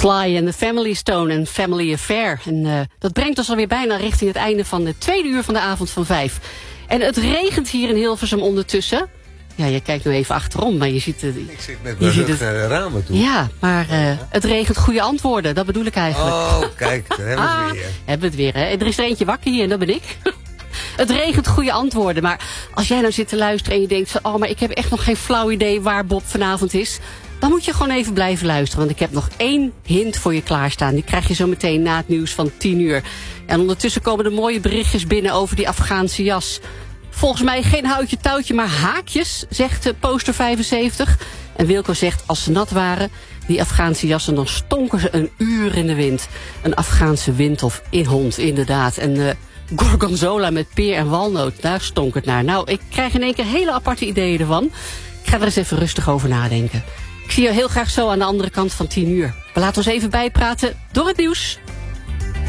Sly en The Family Stone en Family Affair. En dat brengt ons alweer bijna richting het einde van de tweede uur van de avond van 5. En het regent hier in Hilversum ondertussen. Ja, je kijkt nu even achterom, maar je ziet het. Ik zit met mijn rug naar de ramen toe. Ja, maar het regent goede antwoorden, dat bedoel ik eigenlijk. Oh, kijk, daar hebben we het weer. Hebben we het weer, hè? Er is er eentje wakker hier en dat ben ik. Het regent goede antwoorden, maar als jij nou zit te luisteren en je denkt van, oh, maar ik heb echt nog geen flauw idee waar Bob vanavond is, dan moet je gewoon even blijven luisteren, want ik heb nog 1 hint voor je klaarstaan. Die krijg je zo meteen na het nieuws van 10 uur. En ondertussen komen er mooie berichtjes binnen over die Afghaanse jas. Volgens mij geen houtje touwtje, maar haakjes, zegt poster 75. En Wilco zegt, als ze nat waren, die Afghaanse jassen, dan stonken ze een uur in de wind. Een Afghaanse wind of inhond, inderdaad. En gorgonzola met peer en walnoot, daar stonk het naar. Nou, ik krijg in één keer hele aparte ideeën ervan. Ik ga er eens even rustig over nadenken. Ik zie je heel graag zo aan de andere kant van 10 uur. We laten ons even bijpraten door het nieuws.